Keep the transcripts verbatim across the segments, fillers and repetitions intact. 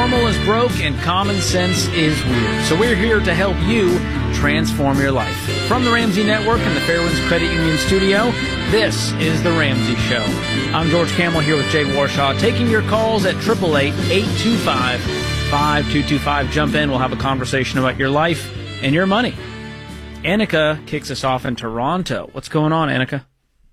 Normal is broke and common sense is weird. So we're here to help you transform your life. From the Ramsey Network and the Fairwinds Credit Union studio, this is The Ramsey Show. I'm George Kamel here with Jay Warshaw, taking your calls at eight eight eight, eight two five, five two two five. Jump in. We'll have a conversation about your life and your money. Annika kicks us off in Toronto. What's going on, Annika?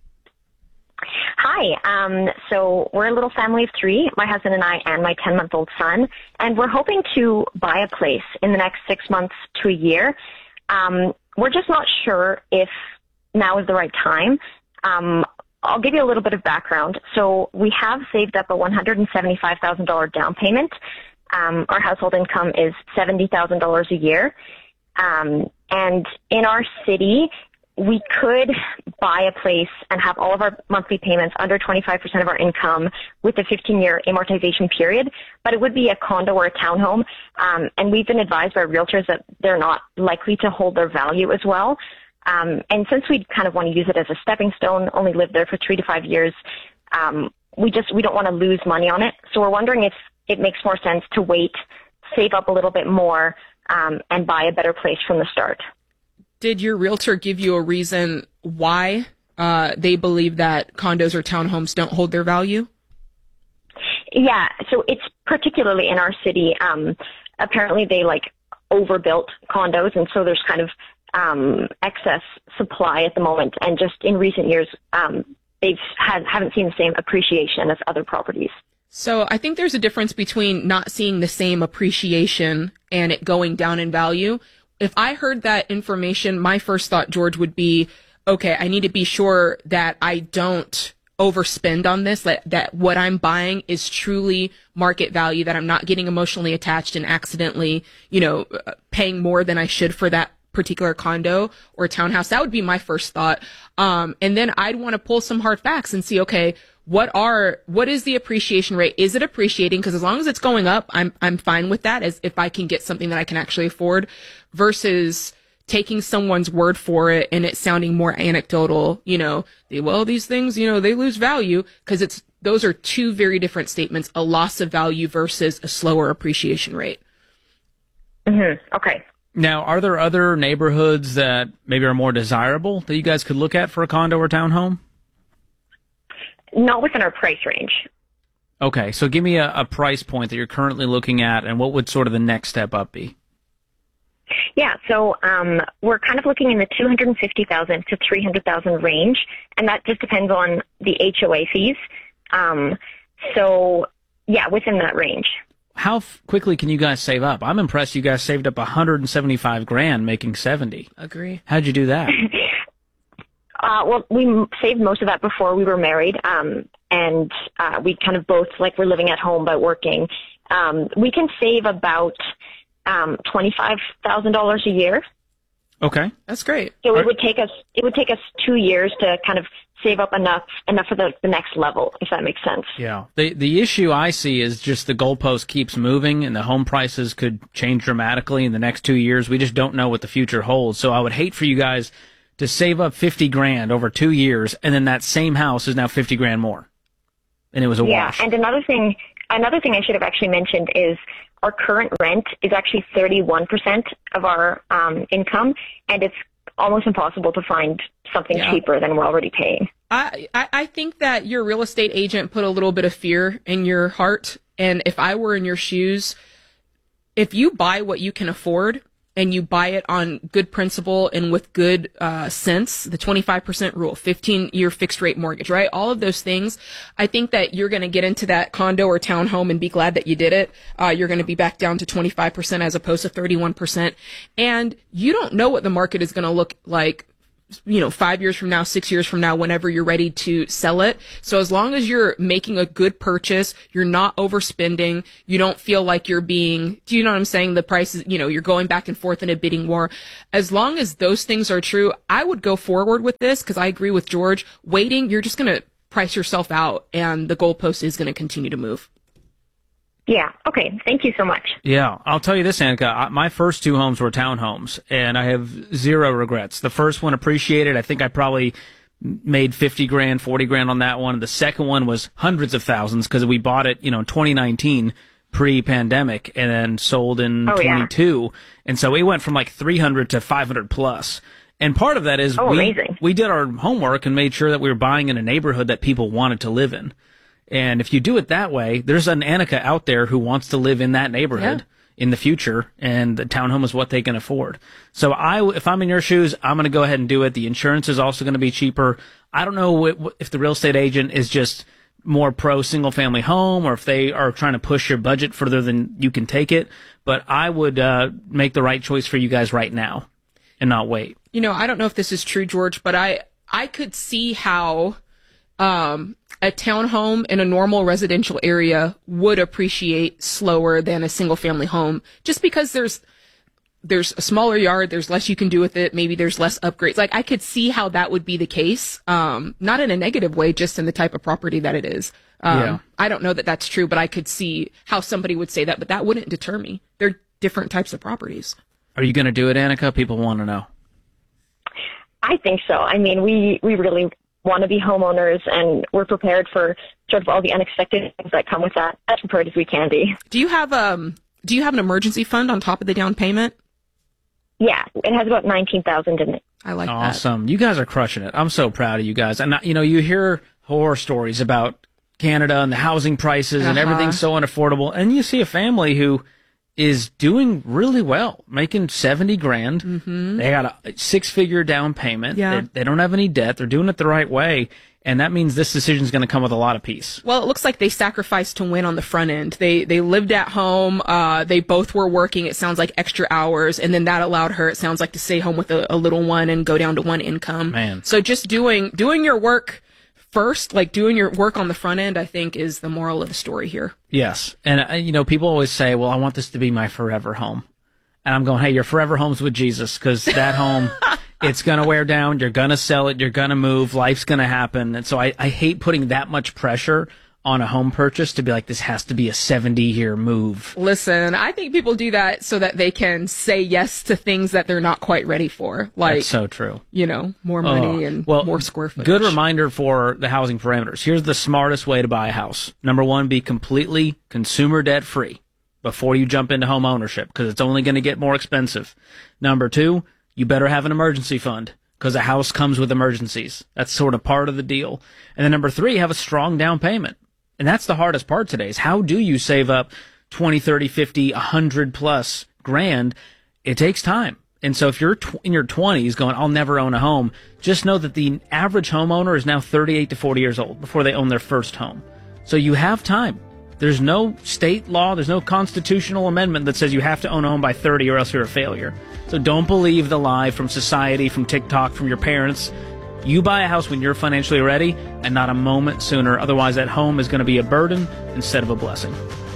Hi. Um, so we're a little family of three, my husband and I and my ten-month-old son, and we're hoping to buy a place in the next six months to a year. Um, we're just not sure if now is the right time. Um, I'll give you a little bit of background. So we have saved up a one hundred seventy-five thousand dollars down payment. Um, our household income is seventy thousand dollars a year. Um, and in our city, we could buy a place and have all of our monthly payments under twenty-five percent of our income with a fifteen-year amortization period, but it would be a condo or a townhome. Um, and we've been advised by realtors that they're not likely to hold their value as well. Um, and since we kind of want to use it as a stepping stone, only live there for three to five years, um, we just we don't want to lose money on it. So we're wondering if it makes more sense to wait, save up a little bit more, um, and buy a better place from the start. Did your realtor give you a reason why uh, they believe that condos or townhomes don't hold their value? Yeah, so it's particularly in our city. Um, apparently they like overbuilt condos, and so there's kind of um, excess supply at the moment. And just in recent years, um, they've had, haven't seen the same appreciation as other properties. So I think there's a difference between not seeing the same appreciation and it going down in value. If I heard that information, my first thought, George, would be, okay, I need to be sure that I don't overspend on this, that, that what I'm buying is truly market value, that I'm not getting emotionally attached and accidentally, you know, paying more than I should for that particular condo or townhouse. That would be my first thought. Um, and then I'd want to pull some hard facts and see, okay, what are, what is the appreciation rate? Is it appreciating? Because as long as it's going up, I'm, I'm fine with that, as if I can get something that I can actually afford, versus taking someone's word for it and it sounding more anecdotal, you know, they, well, these things, you know, they lose value, because it's, those are two very different statements, a loss of value versus a slower appreciation rate. Mm-hmm. Okay. Now, are there other neighborhoods that maybe are more desirable that you guys could look at for a condo or townhome? Not within our price range. Okay, so give me a, a price point that you're currently looking at, and what would sort of the next step up be? Yeah, so um, we're kind of looking in the two hundred fifty thousand to three hundred thousand range, and that just depends on the H O A fees. Um, so, yeah, within that range. How f- quickly can you guys save up? I'm impressed you guys saved up one hundred seventy-five grand, making seventy. Agree. How'd you do that? uh, well, we m- saved most of that before we were married, um, and uh, we kind of both, like, we're living at home but working. Um, we can save about um, twenty-five thousand dollars a year. Okay, that's great. So it would take us it would take us two years to kind of save up enough enough for the, the next level, if that makes sense. Yeah. The the issue I see is just the goalpost keeps moving, and the home prices could change dramatically in the next two years. We just don't know what the future holds. So I would hate for you guys to save up fifty grand over two years, and then that same house is now fifty grand more, and it was a yeah, wash. Yeah, and another thing, another thing I should have actually mentioned is our current rent is actually thirty-one percent of our um, income, and it's almost impossible to find something yeah. cheaper than we're already paying. I, I, I think that your real estate agent put a little bit of fear in your heart. And if I were in your shoes, if you buy what you can afford and you buy it on good principle and with good uh, sense, the twenty-five percent rule, fifteen-year fixed rate mortgage, right? All of those things, I think that you're going to get into that condo or townhome and be glad that you did it. Uh, you're going to be back down to twenty-five percent as opposed to thirty-one percent. And you don't know what the market is going to look like, you know, five years from now, six years from now, whenever you're ready to sell it. So as long as you're making a good purchase, you're not overspending, you don't feel like you're being, do you know what I'm saying? The prices, you know, you're going back and forth in a bidding war. As long as those things are true, I would go forward with this, because I agree with George. Waiting, you're just going to price yourself out, and the goalpost is going to continue to move. Yeah. Okay. Thank you so much. Yeah. I'll tell you this, Annika. My first two homes were townhomes, and I have zero regrets. The first one appreciated. I think I probably made fifty grand, forty grand on that one. The second one was hundreds of thousands because we bought it, you know, in twenty nineteen. pre-pandemic and then sold in Oh, yeah. twenty-two. And so it went from like three hundred to five hundred plus. And part of that is Oh, we, amazing. we did our homework and made sure that we were buying in a neighborhood that people wanted to live in. And if you do it that way, there's an Annika out there who wants to live in that neighborhood Yeah. in the future, and the townhome is what they can afford. So I, if I'm in your shoes, I'm going to go ahead and do it. The insurance is also going to be cheaper. I don't know what, what, if the real estate agent is just more pro single family home, or if they are trying to push your budget further than you can take it. But I would uh, make the right choice for you guys right now and not wait. You know, I don't know if this is true, George, but I, I could see how, um, a townhome in a normal residential area would appreciate slower than a single family home, just because there's, there's a smaller yard, there's less you can do with it, maybe there's less upgrades. Like, I could see how that would be the case, um, not in a negative way, just in the type of property that it is. Um, Yeah. I don't know that that's true, but I could see how somebody would say that, but that wouldn't deter me. They're different types of properties. Are you going to do it, Annika? People want to know. I think so. I mean, we, we really want to be homeowners, and we're prepared for sort of all the unexpected things that come with that, as prepared as we can be. Do you have, um, do you have an emergency fund on top of the down payment? Yeah, it has about nineteen thousand in it. I like that. Awesome. You guys are crushing it. I'm so proud of you guys. And, you know, you hear horror stories about Canada and the housing prices and Uh-huh. everything's so unaffordable. And you see a family who is doing really well, making seventy grand. Mm-hmm. They got a six figure down payment. Yeah. They, they don't have any debt. They're doing it the right way. And that means this decision is going to come with a lot of peace. Well, it looks like they sacrificed to win on the front end. They they lived at home. Uh, they both were working. It sounds like extra hours, and then that allowed her, it sounds like, to stay home with a, a little one and go down to one income. Man. So just doing doing your work first, like doing your work on the front end, I think is the moral of the story here. Yes. And, uh, you know, people always say, well, I want this to be my forever home. And I'm going, hey, your forever home's with Jesus, because that home, it's going to wear down. You're going to sell it. You're going to move. Life's going to happen. And so I, I hate putting that much pressure on a home purchase to be like, this has to be a seventy year move. Listen, I think people do that so that they can say yes to things that they're not quite ready for. Like, That's so true. you know, more money Oh, and well, more square footage. Good reminder for the housing parameters. Here's the smartest way to buy a house. Number one, be completely consumer debt free before you jump into home ownership, because it's only going to get more expensive. Number two, you better have an emergency fund, because a house comes with emergencies. That's sort of part of the deal. And then number three, have a strong down payment. And that's the hardest part today, is how do you save up twenty, thirty, fifty, one hundred plus grand? It takes time. And so if you're tw- in your twenties going, I'll never own a home, just know that the average homeowner is now thirty-eight to forty years old before they own their first home. So you have time. There's no state law, there's no constitutional amendment that says you have to own a home by thirty or else you're a failure. So don't believe the lie from society, from TikTok, from your parents. You buy a house when you're financially ready and not a moment sooner. Otherwise, that home is going to be a burden instead of a blessing.